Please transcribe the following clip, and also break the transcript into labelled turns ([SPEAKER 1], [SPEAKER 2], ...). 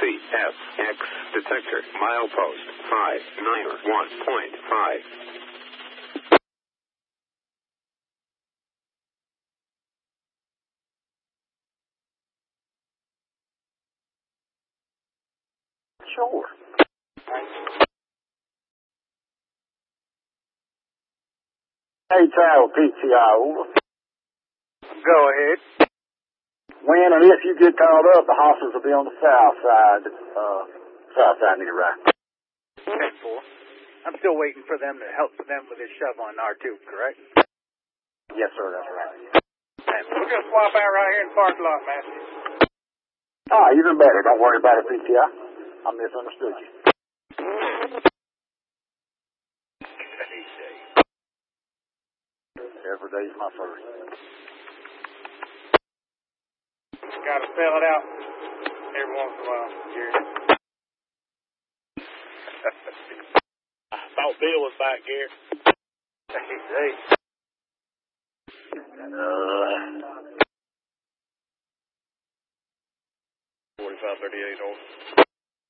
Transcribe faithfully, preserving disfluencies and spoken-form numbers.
[SPEAKER 1] F X detector milepost five nine one point five.
[SPEAKER 2] Sure. Hey, Tower P T I, over.
[SPEAKER 3] Go ahead.
[SPEAKER 2] When and if you get called up, the hospitals will be on the south side, uh, south side near right.
[SPEAKER 3] ten four. I'm still waiting for them to help them with this shove on R two, correct?
[SPEAKER 2] Yes, sir, that's right.
[SPEAKER 3] We're going to swap out right here in the parking lot, man.
[SPEAKER 2] Ah, even better. Don't worry about it, P T I. I misunderstood you. Every day's my first.
[SPEAKER 3] Got to spell it out every once in a while, Gary.
[SPEAKER 4] I thought Bill was back here.
[SPEAKER 3] Hey,
[SPEAKER 2] Uh,
[SPEAKER 4] forty-five thirty-eight on.